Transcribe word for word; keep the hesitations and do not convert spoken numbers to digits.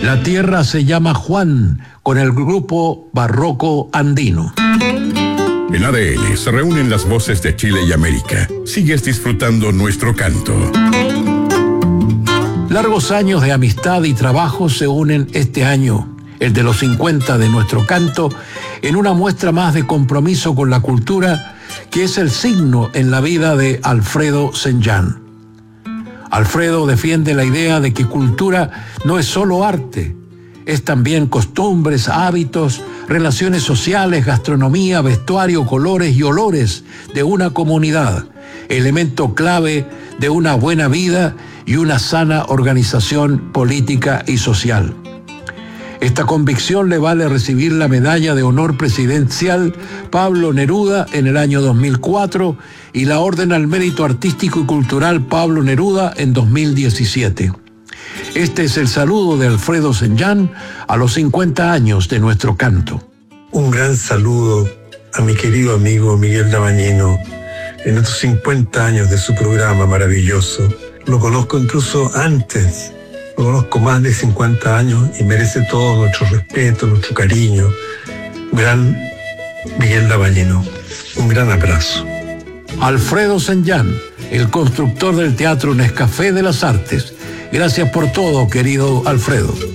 La tierra se llama Juan, con el grupo barroco andino. En A D N se reúnen las voces de Chile y América. Sigues disfrutando nuestro canto. Largos años de amistad y trabajo se unen este año, el de los cincuenta de nuestro canto, en una muestra más de compromiso con la cultura, que es el signo en la vida de Alfredo Senjan. Alfredo defiende la idea de que cultura no es solo arte, es también costumbres, hábitos, relaciones sociales, gastronomía, vestuario, colores y olores de una comunidad, elemento clave de una buena vida y una sana organización política y social. Esta convicción le vale recibir la Medalla de Honor Presidencial Pablo Neruda en el año dos mil cuatro y la Orden al Mérito Artístico y Cultural Pablo Neruda en dos mil diecisiete. Este es el saludo de Alfredo Senjan a los cincuenta años de nuestro canto. Un gran saludo a mi querido amigo Miguel Dabañino en estos cincuenta años de su programa maravilloso. Lo conozco incluso antes. Lo conozco más de cincuenta años y merece todo nuestro respeto, nuestro cariño. Gran Miguel Dabañino. Un gran abrazo. Alfredo Senjan, el constructor del Teatro Nescafé de las Artes. Gracias por todo, querido Alfredo.